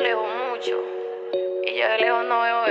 alejó mucho y yo de lejos no veo